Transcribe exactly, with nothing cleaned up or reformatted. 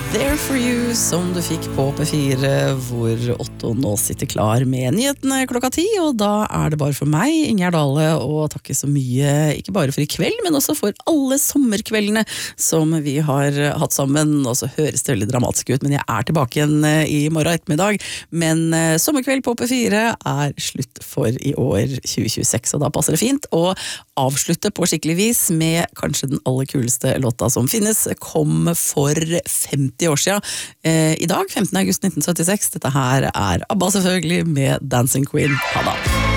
There for you, som du fikk på P fire, hvor Otto nå sitter klar med nyhetene klokka ti, og da er det bare for meg, Ingjerd Dale, å takke så mye, ikke bare for i kveld, men også for alle sommerkveldene som vi har hatt sammen, og så høres det veldig dramatisk ut, men jeg er tilbake igjen i morgen ettermiddag, men sommerkveld på P fire er slutt for i år tjue tjueseks, og da passer det fint å avslutte på skikkelig vis med kanskje den aller kuleste låta som finnes, kom for femti år siden. Eh, I dag, femtende august nitten syttiseks, dette her er ABBA selvfølgelig med Dancing Queen. Ha da!